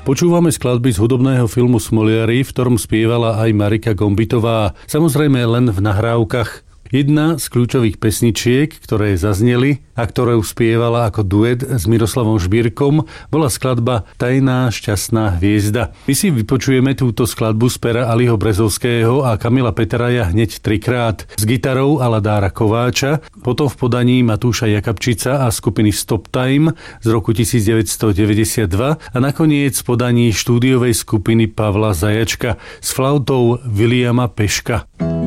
Počúvame skladby z hudobného filmu Smoliari, v ktorom spievala aj Marika Gombitová. Samozrejme len v nahrávkach. Jedna z kľúčových pesničiek, ktoré zazneli a ktorú spievala ako duet s Miroslavom Žbírkom, bola skladba Tajná šťastná hviezda. My si vypočujeme túto skladbu z pera Aliho Brezovského a Kamila Peteraja hneď trikrát. S gitarou Aladára Kováča, potom v podaní Matúša Jakabčica a skupiny Stop Time z roku 1992 a nakoniec v podaní štúdiovej skupiny Pavla Zajačka s flautou Viliama Peška.